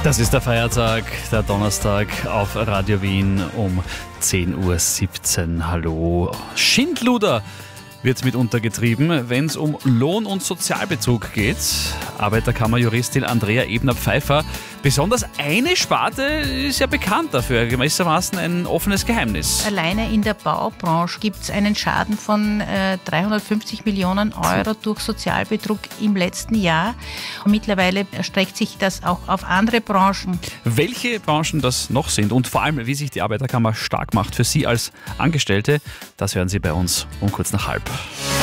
Das ist der Feiertag, der Donnerstag auf Radio Wien um 10.17 Uhr. Hallo. Schindluder wird mitunter getrieben, wenn es um Lohn- und Sozialbetrug geht. Arbeiterkammerjuristin Andrea Ebner-Pfeiffer. Besonders eine Sparte ist ja bekannt dafür, gewissermaßen ein offenes Geheimnis. Alleine in der Baubranche gibt es einen Schaden von 350 Millionen Euro durch Sozialbetrug im letzten Jahr. Und mittlerweile erstreckt sich das auch auf andere Branchen. Welche Branchen das noch sind und vor allem, wie sich die Arbeiterkammer stark macht für Sie als Angestellte, das hören Sie bei uns um kurz nach halb.